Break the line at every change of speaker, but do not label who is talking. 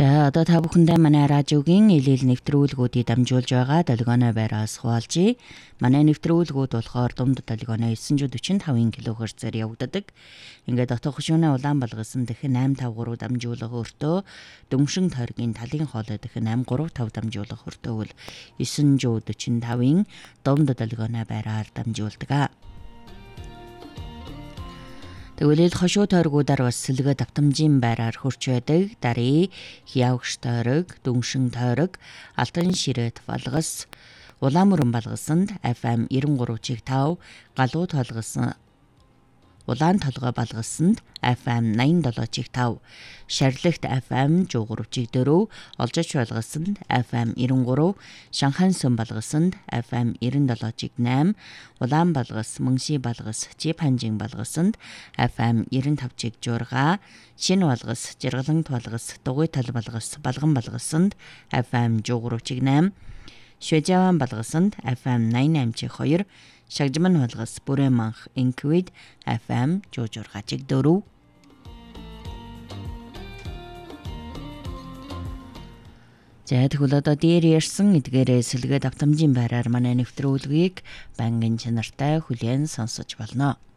За одоо та бүхэндээ манай радиогийн илэл нэвтрүүлгүүдийг дамжуулж байгаа долгионой байраас хуваалжээ. Манай нэвтрүүлгүүд болохоор дунд долгионой 945 кГц-ээр явагддаг. Ингээд отоо хөшөөнэ улаан балгасан дахин 853 дамжуулах өртөө, дөнгшин тойргийн талын хоолой дахин 835 дамжуулах өртөө бол 945-ын дунд долгионой байраар дамжуулдаг. Тэгвэл хошуу тойргуудаар бас сэлгэ давтамжийн байраар хурч байдаг. Дарий, хявгш тойрог, дүншин тойрог, алтан ширээт балгас, улаан мөрөн балгасанд FM 93.5, галуу толгосон улаан толгой балгасанд FM 87.5, шарлагт FM 103.4, олжич балгасанд FM 93, Шанхайн сүм балгасанд FM 97.8, улаан балгас, мөнши балгас, Жипханжин балгасанд FM 95.6, шин балгас, Жиргалант балгас, Дугуй тал балгас, Балган балгасанд FM 103.8, Швежаван балгасанд FM 88.2, Шагжман балгас, Бүрэн манх, Инквид FM 106.4. За тэгвэл одоо дээр ярьсан эдгээрээ сэлгэ давтамжийн байраар манай нэвтрүүлгийг бангийн чанартай хүлээн сонсож болно.